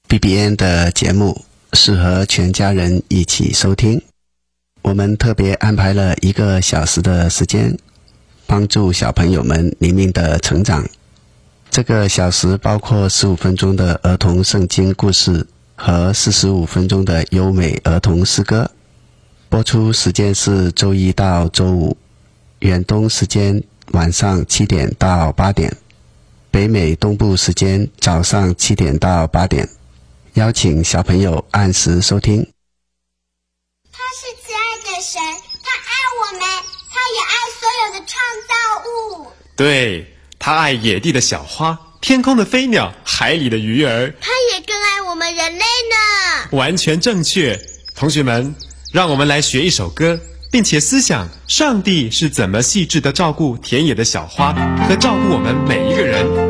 BBN 的节目，适合全家人一起收听。我们特别安排了1个小时的时间，帮助小朋友们灵命的成长。这个小时包括15分钟的儿童圣经故事和45分钟的优美儿童诗歌。播出时间是周一到周五，远东时间晚上7点到8点，北美东部时间早上7点到8点。邀请小朋友按时收听。 他是慈爱的神，他爱我们，他也爱所有的创造物。 对，他爱野地的小花，天空的飞鸟，海里的鱼儿。 他也更爱我们人类呢。 完全正确。同学们，让我们来学一首歌，并且思想上帝是怎么细致地照顾田野的小花和照顾我们每一个人。